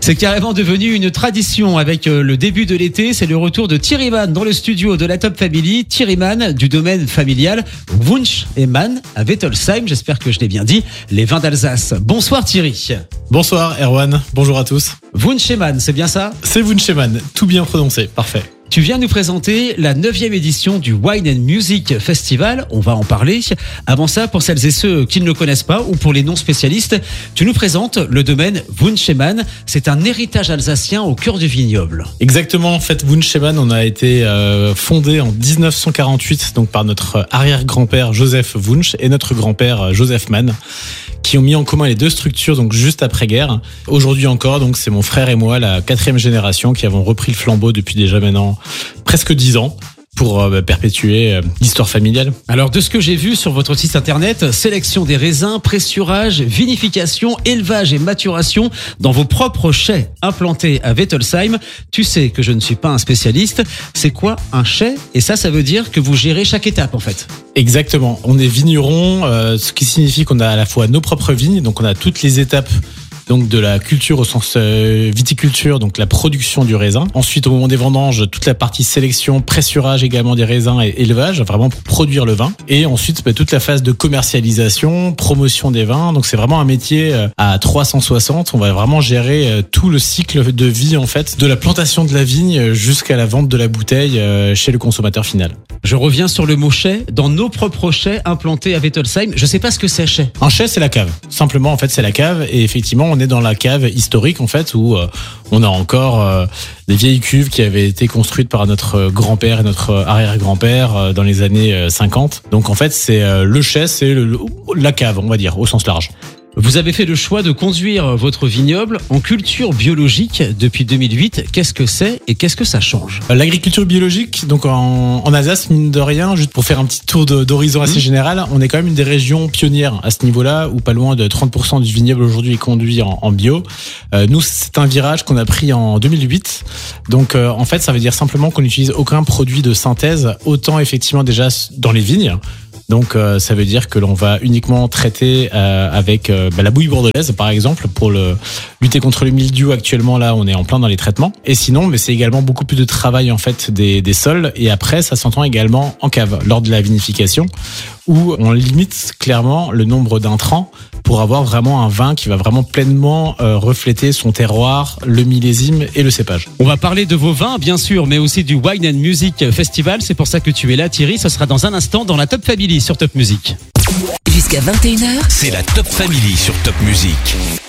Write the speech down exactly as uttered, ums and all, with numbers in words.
C'est carrément devenu une tradition avec le début de l'été. C'est le retour de Thierry Mann dans le studio de la Top Family. Thierry Mann du domaine familial Wunsch et Mann à Wettolsheim. J'espère que je l'ai bien dit. Les vins d'Alsace. Bonsoir Thierry. Bonsoir Erwan. Bonjour à tous. Wunsch et Mann, c'est bien ça? C'est Wunsch et Mann. Tout bien prononcé. Parfait. Tu viens nous présenter la neuvième édition du Wine and Music Festival. On va en parler. Avant ça, pour celles et ceux qui ne le connaissent pas ou pour les non spécialistes, tu nous présentes le domaine Wunsch et Mann. C'est un héritage alsacien au cœur du vignoble. Exactement. En fait, Wunsch et Mann, on a été euh, fondé en dix-neuf cent quarante-huit, donc par notre arrière-grand-père Joseph Wunsch et notre grand-père Joseph Mann, qui ont mis en commun les deux structures, donc juste après-guerre. Aujourd'hui encore, donc c'est mon frère et moi, la quatrième génération, qui avons repris le flambeau depuis déjà maintenant presque dix ans pour euh, perpétuer euh, l'histoire familiale. Alors, de ce que j'ai vu sur votre site internet, sélection des raisins, pressurage, vinification, élevage et maturation dans vos propres chais implantés à Wettolsheim. Tu sais que je ne suis pas un spécialiste. C'est quoi un chai? Et ça, ça veut dire que vous gérez chaque étape en fait. Exactement. On est vigneron, euh, ce qui signifie qu'on a à la fois nos propres vignes, donc on a toutes les étapes donc de la culture au sens euh, viticulture, donc la production du raisin. Ensuite, au moment des vendanges, toute la partie sélection, pressurage également des raisins et élevage, vraiment pour produire le vin. Et ensuite, bah, toute la phase de commercialisation, promotion des vins. Donc c'est vraiment un métier euh, à trois cent soixante. On va vraiment gérer euh, tout le cycle de vie en fait, de la plantation de la vigne jusqu'à la vente de la bouteille euh, chez le consommateur final. Je reviens sur le mot chai. Dans nos propres chais implantés à Wettolsheim, je sais pas ce que c'est chai. Un chai, c'est la cave. Simplement, en fait, c'est la cave. Et effectivement, on est dans la cave historique en fait où euh, on a encore euh, des vieilles cuves qui avaient été construites par notre grand-père et notre arrière-grand-père euh, dans les années euh, cinquante. Donc en fait c'est euh, le chai, c'est le, le, la cave on va dire au sens large. Vous avez fait le choix de conduire votre vignoble en culture biologique depuis deux mille huit. Qu'est-ce que c'est et qu'est-ce que ça change? L'agriculture biologique, donc en, en Alsace, mine de rien, juste pour faire un petit tour de, d'horizon assez mmh. général, on est quand même une des régions pionnières à ce niveau-là, où pas loin de trente pour cent du vignoble aujourd'hui est conduit en, en bio. Euh, nous, c'est un virage qu'on a pris en deux mille huit. Donc euh, en fait, ça veut dire simplement qu'on n'utilise aucun produit de synthèse, autant effectivement déjà dans les vignes. Donc euh, ça veut dire que l'on va uniquement traiter euh, avec euh, bah, la bouillie bordelaise par exemple pour le lutter contre le mildiou. Actuellement là on est en plein dans les traitements et sinon mais c'est également beaucoup plus de travail en fait des, des sols et après ça s'entend également en cave lors de la vinification où on limite clairement le nombre d'intrants pour avoir vraiment un vin qui va vraiment pleinement euh, refléter son terroir, le millésime et le cépage. On va parler de vos vins bien sûr, mais aussi du Wine and Music Festival. C'est pour ça que tu es là Thierry. Ce sera dans un instant dans la Top Family sur Top Music. Jusqu'à vingt et une heures, c'est la Top Family sur Top Music.